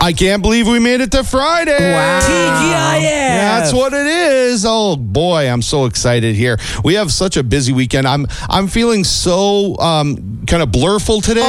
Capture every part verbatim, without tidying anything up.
I can't believe we made it to Friday. Wow. T G I F. That's what it is. Oh boy, I'm so excited here. We have such a busy weekend. I'm I'm feeling so um, kind of blurful today.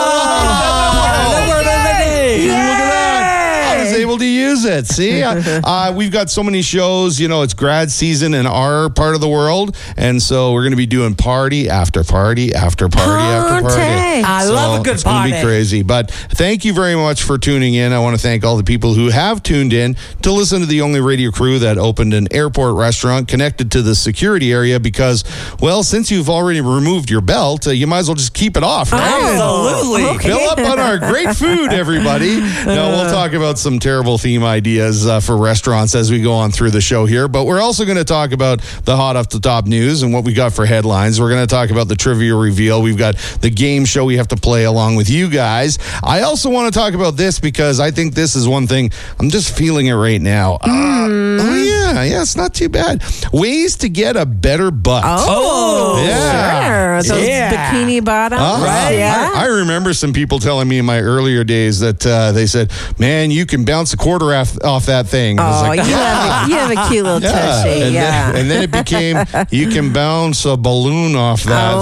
Oh, the word of the day. Look at that. I was able to use it. See, uh, we've got so many shows. You know, it's grad season in our part of the world, and so we're going to be doing party after party after party after party. I So love a good it's going party. to be crazy. But thank you very much for tuning in. I want to thank all the people who have tuned in to listen to the only radio crew that opened an airport restaurant connected to the security area because, well, since you've already removed your belt, uh, you might as well just keep it off, right? Absolutely. Okay. Fill up on our great food, everybody. Now, we'll talk about some terrible theme ideas uh, for restaurants as we go on through the show here, but we're also going to talk about the hot off the top news and what we got for headlines. We're going to talk about the trivia reveal. We've got the game show we have to play along with you guys. I also want to talk about this because I think this is one thing. I'm just feeling it right now. Uh, oh, yeah. Yeah, it's not too bad. Ways to get a better butt. Oh, Yeah. sure. Those Yeah. bikini bottoms. Uh, Right. Yeah. I, I remember some people telling me in my earlier days that uh, they said, man, you can bounce a quarter off, off that thing. I was Oh, like, you, have a, you have a cute little yeah. tushy. And, Yeah. then, and then it became, you can bounce a balloon off that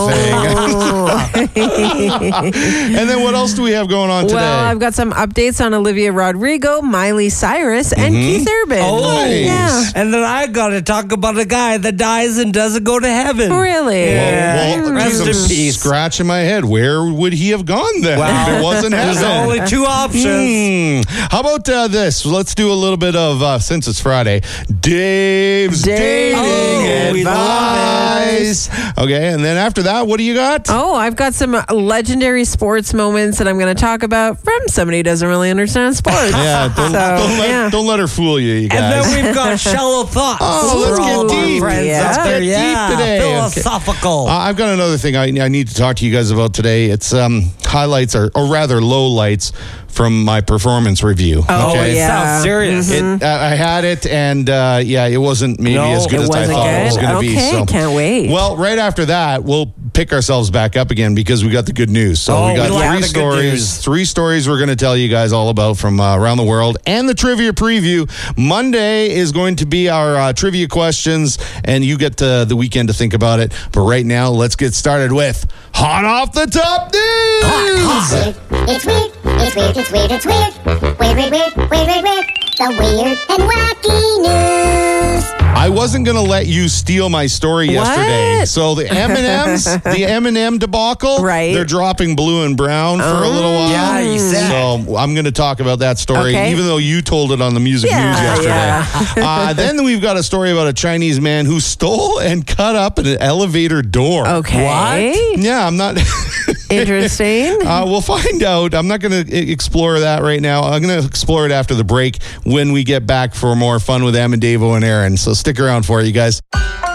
Oh. thing. And then what else do we have going on today? Well, I've got some updates on Olivia Rodrigo, Miley Cyrus, and Keith Urban. Oh, Nice. Yeah. And then I got to talk about a guy that dies and doesn't go to heaven. Really? Yeah. Well, Rest I'm in peace. scratching my head. Where would he have gone then Wow. if it wasn't There's heaven? only two options. Hmm. How about uh, this? Let's do a little bit of, uh, since it's Friday, Dave's Dave. dating Oh, we love advice. Okay, and then after that, what do you got? Oh, I've got some legendary sports moments that I'm going to talk about from somebody who doesn't really understand sports. Yeah, don't, So, don't, let, yeah. don't let her fool you, you And guys. then we've got shallow thoughts. Oh, let's for get all of our deep. friends Yeah. out Let's there. get deep Yeah, today. Okay. philosophical. Uh, I've got another thing I, I need to talk to you guys about today. It's um, highlights, or, or rather lowlights from my performance review. Oh, okay? it yeah. sounds serious. It, uh, I had it, and uh, yeah, it wasn't maybe No, as good it as I wasn't thought it was good? going to be. Okay, So, can't wait. Well, right after that, we'll pick ourselves back up again because we got the good news. So Oh, we got we like three the good stories, news. three stories we're going to tell you guys all about from uh, around the world, and the trivia preview. Monday is going to be our uh, trivia questions, and you get uh, the weekend to think about it. But right now, let's get started with hot off the top news. It's weird, it's weird, it's weird, it's weird. Weird, weird, weird, weird, weird, weird. The weird and wacky news. I wasn't going to let you steal my story yesterday. What? So the M and M's, the M and M debacle, Right. they're dropping blue and brown for a little while. Yeah, you said. So I'm going to talk about that story, Okay. even though you told it on the music Yeah, news yesterday. uh, then we've got a story about a Chinese man who stole and cut up an elevator door. Okay. Yeah, I'm not... Interesting. Uh, we'll find out. I'm not going to explore that right now. I'm going to explore it after the break when we get back for more fun with Em and Davo and Aaron. So stick around for it, you guys.